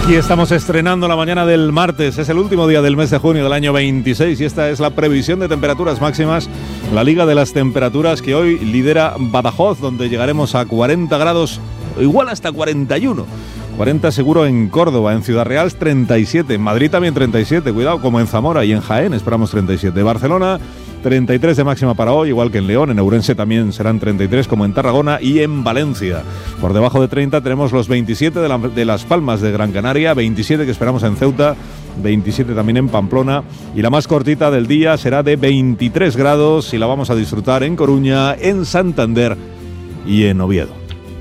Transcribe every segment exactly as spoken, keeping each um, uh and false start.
Aquí estamos estrenando la mañana del martes, es el último día del mes de junio del año veintiséis y esta es la previsión de temperaturas máximas, la liga de las temperaturas que hoy lidera Badajoz, donde llegaremos a cuarenta grados, igual hasta cuarenta y uno. cuarenta seguro en Córdoba, en Ciudad Real treinta y siete, en Madrid también treinta y siete, cuidado, como en Zamora y en Jaén esperamos treinta y siete, Barcelona treinta y tres de máxima para hoy, igual que en León, en Ourense también serán treinta y tres como en Tarragona y en Valencia. Por debajo de treinta tenemos los veintisiete de, la, de Las Palmas de Gran Canaria, veintisiete que esperamos en Ceuta, veintisiete también en Pamplona y la más cortita del día será de veintitrés grados y la vamos a disfrutar en Coruña, en Santander y en Oviedo.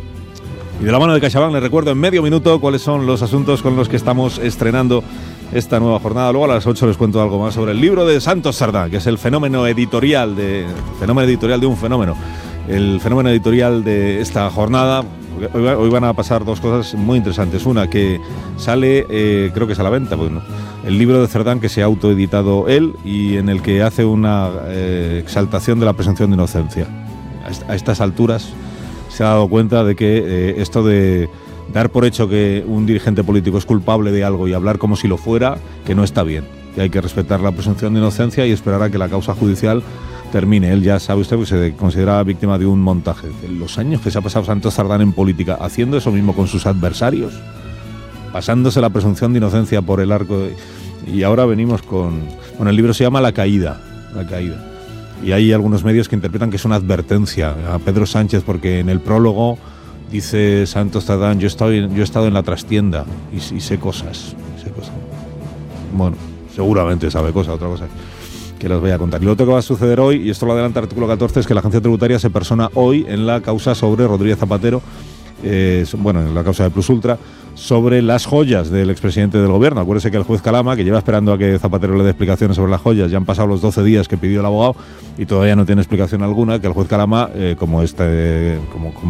Y de la mano de CaixaBank les recuerdo en medio minuto cuáles son los asuntos con los que estamos estrenando esta nueva jornada. Luego a las ocho les cuento algo más sobre el libro de Santos Sardá, que es el fenómeno editorial de fenómeno editorial de un fenómeno. El fenómeno editorial de esta jornada. Hoy, hoy van a pasar dos cosas muy interesantes. Una, que sale, eh, creo que es a la venta, bueno, el libro de Cerdán que se ha autoeditado él y en el que hace una eh, exaltación de la presunción de inocencia. A, est- a estas alturas se ha dado cuenta de que eh, esto de dar por hecho que un dirigente político es culpable de algo y hablar como si lo fuera, que no está bien, que hay que respetar la presunción de inocencia y esperar a que la causa judicial termine. Él ya sabe usted que se considera víctima de un montaje. Los años que se ha pasado Santos Sardán en política haciendo eso mismo con sus adversarios, pasándose la presunción de inocencia por el arco de, y ahora venimos con... Bueno, el libro se llama La Caída, La Caída. Y hay algunos medios que interpretan que es una advertencia a Pedro Sánchez, porque en el prólogo dice Santos Sardán, yo he estado, yo he estado en la trastienda y, y sé cosas, sé cosas. Bueno, seguramente sabe cosas, otra cosa que les voy a contar. Y lo otro que va a suceder hoy, y esto lo adelanta el artículo catorce, es que la agencia tributaria se persona hoy en la causa sobre Rodríguez Zapatero, eh, bueno, en la causa de Plus Ultra, sobre las joyas del expresidente del gobierno. Acuérdese que el juez Calama, que lleva esperando a que Zapatero le dé explicaciones sobre las joyas, ya han pasado los doce días que pidió el abogado y todavía no tiene explicación alguna, que el juez Calama, eh, como este, como, como